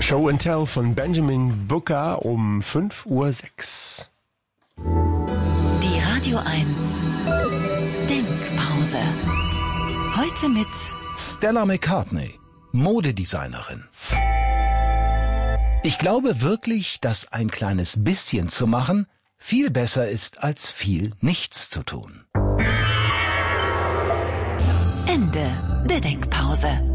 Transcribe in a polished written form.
Show and Tell von Benjamin Booker um 5:06 Uhr. Die Radio 1 Denkpause. Heute mit Stella McCartney, Modedesignerin. Ich glaube wirklich, dass ein kleines bisschen zu machen viel besser ist, als viel nichts zu tun. Ende der Denkpause.